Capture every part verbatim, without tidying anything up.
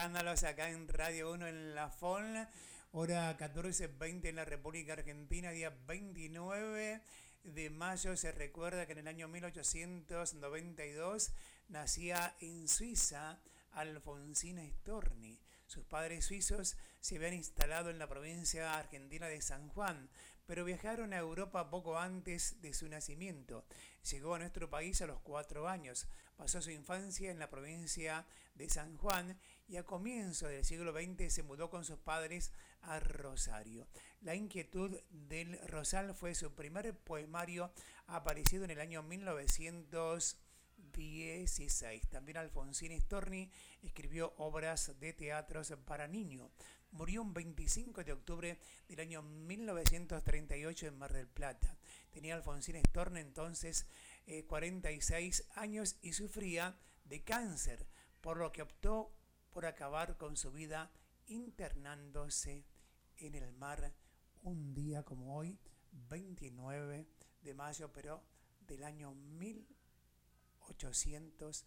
escuchándolos acá en Radio uno en La Fon, hora catorce veinte en la República Argentina, día veintinueve de mayo. Se recuerda que en el año mil ochocientos noventa y dos nacía en Suiza Alfonsina Storni. Sus padres suizos se habían instalado en la provincia argentina de San Juan, pero viajaron a Europa poco antes de su nacimiento. Llegó a nuestro país a los cuatro años, pasó su infancia en la provincia de San Juan y a comienzos del siglo veinte se mudó con sus padres a Rosario. La inquietud del Rosal fue su primer poemario, aparecido en el año mil novecientos dieciséis. También Alfonsina Storni escribió obras de teatros para niños. Murió un veinticinco de octubre del año mil novecientos treinta y ocho en Mar del Plata. Tenía Alfonsina Storni entonces eh, cuarenta y seis años y sufría de cáncer, por lo que optó por acabar con su vida internándose en el mar un día como hoy, veintinueve de mayo, pero del año mil ochocientos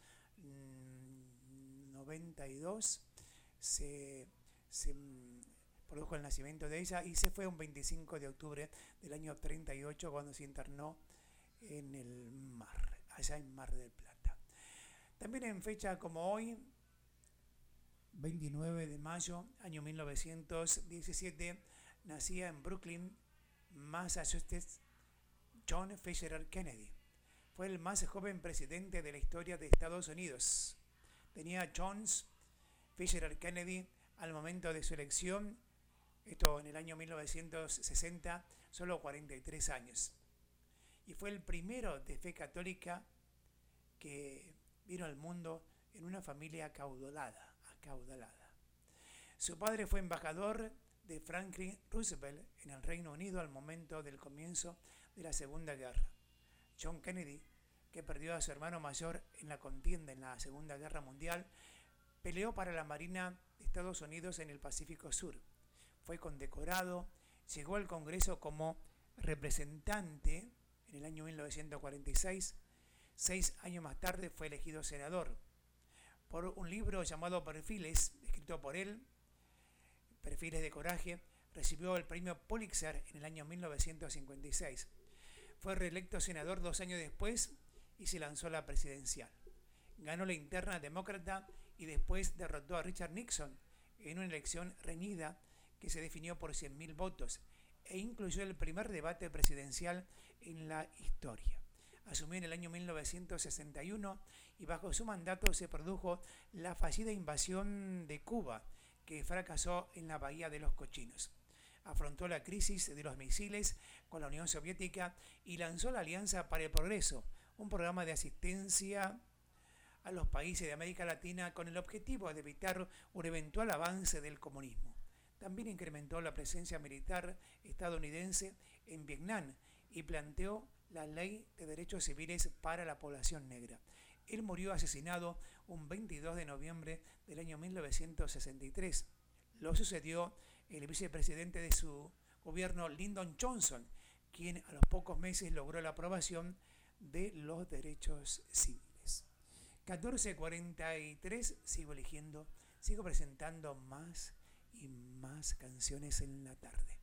noventa y dos se, se produjo el nacimiento de ella y se fue un veinticinco de octubre del año treinta y ocho cuando se internó en el mar, allá en Mar del Plata. También en fecha como hoy, veintinueve de mayo, año mil novecientos diecisiete, nacía en Brooklyn, Massachusetts, John Fitzgerald Kennedy. Fue el más joven presidente de la historia de Estados Unidos. Tenía John Fitzgerald Kennedy al momento de su elección, esto en el año mil novecientos sesenta, solo cuarenta y tres años. Y fue el primero de fe católica que vino al mundo en una familia acaudalada, acaudalada. Su padre fue embajador de Franklin Roosevelt en el Reino Unido al momento del comienzo de la Segunda Guerra. John Kennedy, que perdió a su hermano mayor en la contienda en la Segunda Guerra Mundial, peleó para la Marina de Estados Unidos en el Pacífico Sur. Fue condecorado, llegó al Congreso como representante en el año mil novecientos cuarenta y seis. Seis años más tarde fue elegido senador. Por un libro llamado Perfiles, escrito por él, Perfiles de Coraje, recibió el premio Pulitzer en el año mil novecientos cincuenta y seis. Fue reelecto senador dos años después y se lanzó a la presidencial. Ganó la interna demócrata y después derrotó a Richard Nixon en una elección reñida que se definió por cien mil votos e incluyó el primer debate presidencial en la historia. Asumió en el año mil novecientos sesenta y uno y bajo su mandato se produjo la fallida invasión de Cuba, que fracasó en la Bahía de los Cochinos. Afrontó la crisis de los misiles con la Unión Soviética y lanzó la Alianza para el Progreso, un programa de asistencia a los países de América Latina con el objetivo de evitar un eventual avance del comunismo. También incrementó la presencia militar estadounidense en Vietnam y planteó la Ley de Derechos Civiles para la población negra. Él murió asesinado un veintidós de noviembre del año mil novecientos sesenta y tres. Lo sucedió el vicepresidente de su gobierno, Lyndon Johnson, quien a los pocos meses logró la aprobación de los derechos civiles. catorce cuarenta y tres, sigo eligiendo, sigo presentando más y más canciones en la tarde.